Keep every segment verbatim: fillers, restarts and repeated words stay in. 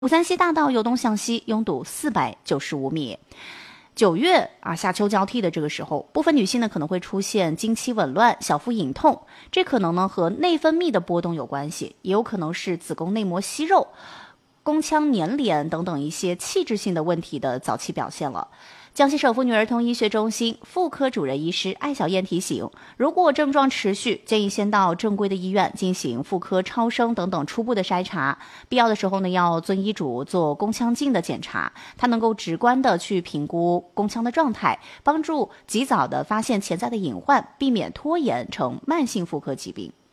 武三溪大道由东向西拥堵四百九十五米。九月啊，夏秋交替的这个时候，部分女性呢可能会出现经期紊乱、小腹隐痛，这可能呢和内分泌的波动有关系，也有可能是子宫内膜息肉、宫腔粘连等等一些器质性的问题的早期表现了。江西省妇女儿童医学中心妇科主任医师艾小燕提醒，如果症状持续，建议先到正规的医院进行妇科超声等等初步的筛查，必要的时候呢，要遵医嘱做宫腔镜的检查，它能够直观的去评估宫腔的状态，帮助及早的发现潜在的隐患，避免拖延成慢性妇科疾病。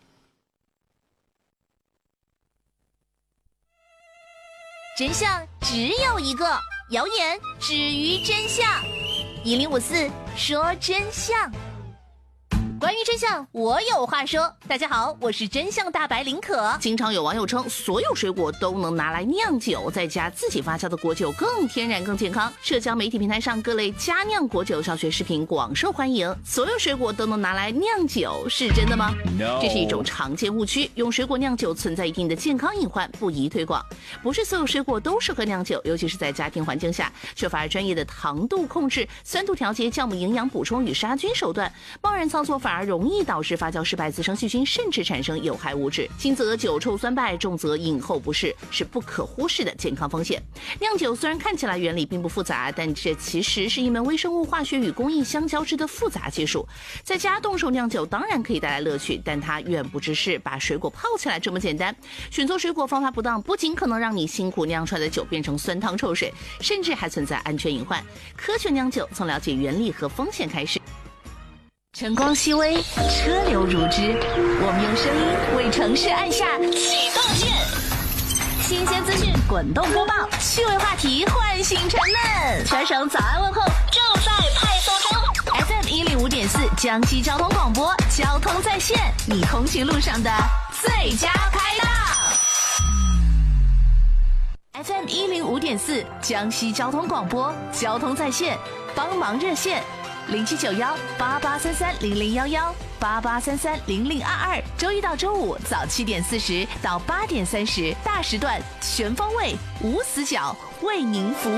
真相只有一个，谣言止于真相。一零五四说真相，关于真相，我有话说。大家好，我是真相大白林可。 经常有网友称，所有水果都能拿来酿酒，在家自己发酵的果酒更天然更健康。社交媒体平台上各类佳酿果酒教学视频广受欢迎。所有水果都能拿来酿酒，是真的吗？ No. 这是一种常见误区，用水果酿酒存在一定的健康隐患，不宜推广。不是所有水果都适合酿酒，尤其是在家庭环境下，缺乏专业的糖度控制、酸度调节、酵母营养补充与杀菌手段，贸然操作反而容易导致发酵失败，滋生细菌，甚至产生有害物质。轻则酒臭酸败，重则饮后不适，是不可忽视的健康风险。酿酒虽然看起来原理并不复杂，但这其实是一门微生物化学与工艺相交织的复杂技术。在家动手酿酒当然可以带来乐趣，但它远不只是把水果泡起来这么简单。选错水果方法不当，不仅可能让你辛苦酿出来的酒变成酸汤臭水，甚至还存在安全隐患。科学酿酒从了解原理和风险开始。 晨光熹微，车流如织，我们用声音为城市按下启动键。新鲜资讯滚动播报，趣味话题唤醒沉闷，全省早安问候正在派送中。F M 一零五点四，江西交通广播，交通在线，你通勤路上的最佳拍档。F M 一零五点四，江西交通广播，交通在线，帮忙热线。零七九幺八八三三零零幺幺八八三三零零二二，周一到周五早七点四十到八点三十，大时段全方位无死角为您服务。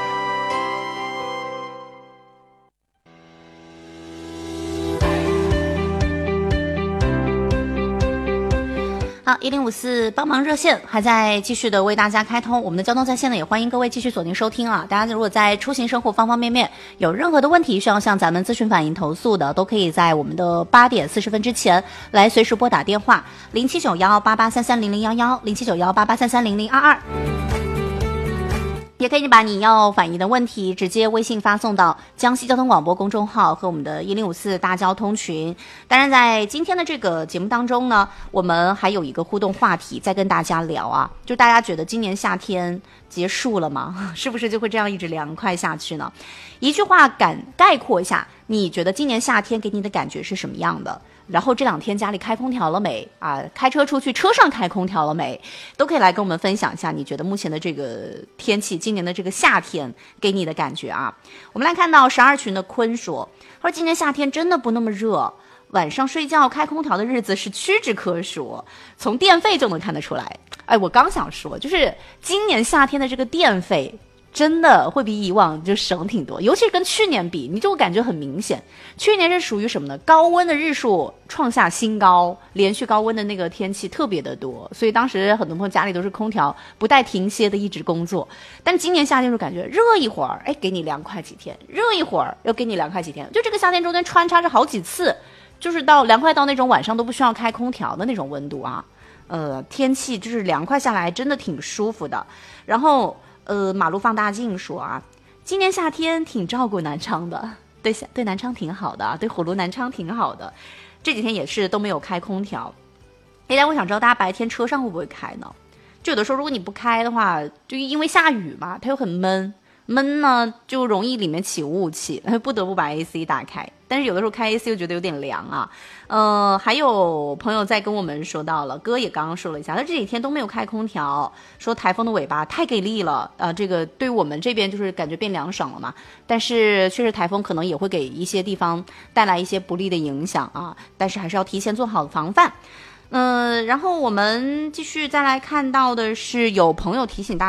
好，一零五四帮忙热线还在继续的为大家开通，我们的交通在线呢，也欢迎各位继续锁定收听啊。大家如果在出行生活方方面面有任何的问题需要向咱们咨询反映投诉的，都可以在我们的八点四十分之前来随时拨打电话零七九幺八八三三零零幺幺零七九幺八八三三零零二二。也可以把你要反映的问题直接微信发送到江西交通广播公众号和我们的一零五四大交通群。当然在今天的这个节目当中呢，我们还有一个互动话题在跟大家聊啊，就大家觉得今年夏天结束了吗？是不是就会这样一直凉快下去呢？一句话敢概括一下，你觉得今年夏天给你的感觉是什么样的？然后这两天家里开空调了没啊？开车出去车上开空调了没？都可以来跟我们分享一下，你觉得目前的这个天气，今年的这个夏天给你的感觉啊？我们来看到十二群的坤说，他说今年夏天真的不那么热，晚上睡觉开空调的日子是屈指可数，从电费就能看得出来。哎，我刚想说，就是今年夏天的这个电费真的会比以往就省挺多，尤其是跟去年比，你就感觉很明显。去年是属于什么呢？高温的日数创下新高，连续高温的那个天气特别的多，所以当时很多朋友家里都是空调不带停歇的一直工作。但今年夏天就感觉热一会儿，哎，给你凉快几天；热一会儿又给你凉快几天，就这个夏天中间穿插着好几次，就是到凉快到那种晚上都不需要开空调的那种温度啊。呃，天气就是凉快下来，真的挺舒服的。然后。呃，马路放大镜说啊，今年夏天挺照顾南昌的，对对南昌挺好的，对火炉南昌挺好的。这几天也是都没有开空调。哎，但我想知道大家白天车上会不会开呢？就有的时候如果你不开的话，就因为下雨嘛，它又很闷，闷呢就容易里面起雾气，不得不把 A C 打开。但是有的时候开 A C 又觉得有点凉啊。呃，还有朋友在跟我们说到了，哥也刚刚说了一下，他这几天都没有开空调，说台风的尾巴太给力了，呃，这个对我们这边就是感觉变凉爽了嘛。但是确实台风可能也会给一些地方带来一些不利的影响啊，但是还是要提前做好防范。 嗯、呃，然后我们继续再来看到的是，有朋友提醒大家。